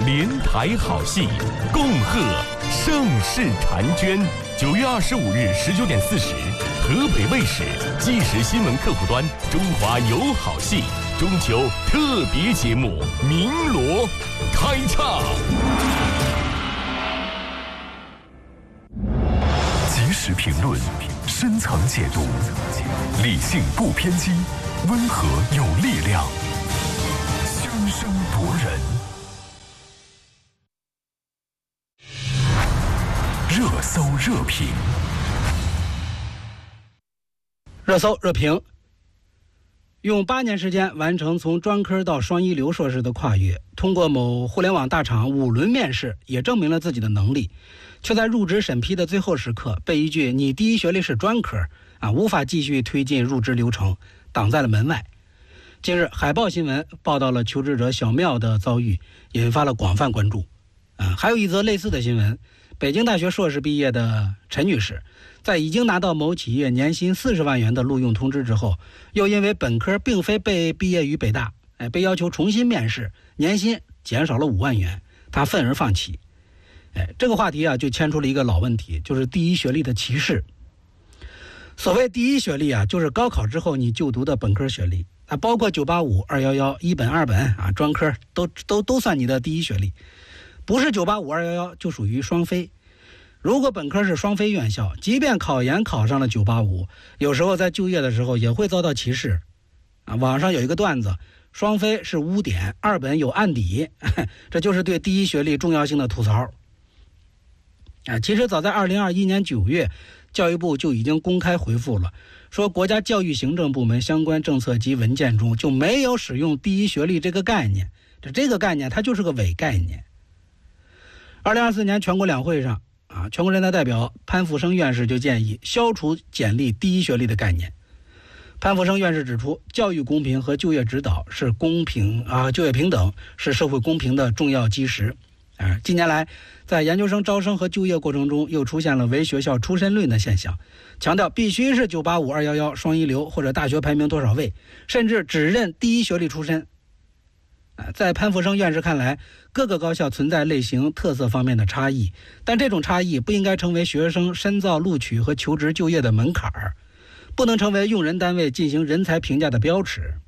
联排好戏，恭贺盛世婵娟。9月25日19点40，河北卫视即时新闻客户端中华有好戏中秋特别节目《鸣锣》开唱。 及时评论，深层解读，理性不偏激，温和有力量，声声夺人。热搜热评， 热搜热评。用8年时间完成从专科到双一流硕士的跨越，通过某互联网大厂5轮面试，也证明了自己的能力，却在入职审批的最后时刻被一句"你第一学历是专科"无法继续推进入职流程，挡在了门外。近日，海报新闻报道了求职者小妙的遭遇，引发了广泛关注。还有一则类似的新闻，北京大学硕士毕业的陈女士，在已经拿到某企业年薪40万元的录用通知之后，又因为本科并非被毕业于北大，被要求重新面试，年薪减少了5万元，她愤而放弃。这个话题就牵出了一个老问题，就是第一学历的歧视。所谓第一学历就是高考之后你就读的本科学历，包括985、211、一本、二本专科都算你的第一学历。不是985、211就属于双非。如果本科是双非院校，即便考研考上了985，有时候在就业的时候也会遭到歧视。网上有一个段子，双非是污点，二本有案底，这就是对第一学历重要性的吐槽。其实早在2021年9月，教育部就已经公开回复了，说国家教育行政部门相关政策及文件中就没有使用第一学历这个概念，这个概念它就是个伪概念。2024年全国两会上全国人大代表潘福生院士就建议消除简历第一学历的概念。潘福生院士指出，教育公平和就业指导是公平就业平等是社会公平的重要基石。近年来，在研究生招生和就业过程中，又出现了唯学校出身论的现象，强调必须是985、211、双一流或者大学排名多少位，甚至只认第一学历出身。在潘福生院士看来，各个高校存在类型特色方面的差异，但这种差异不应该成为学生深造录取和求职就业的门槛，不能成为用人单位进行人才评价的标尺。